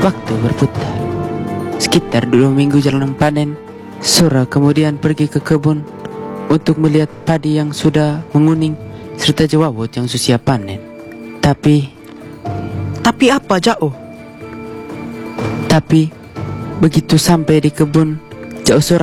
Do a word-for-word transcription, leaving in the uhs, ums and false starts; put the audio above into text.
Waktu berputar. Sekitar dua minggu jelang panen, Sora kemudian pergi ke kebun untuk melihat padi yang sudah menguning serta jewawut yang siap panen. Tapi, Tapi apa, Jao? tapi begitu sampai di kebun, Jauh Sora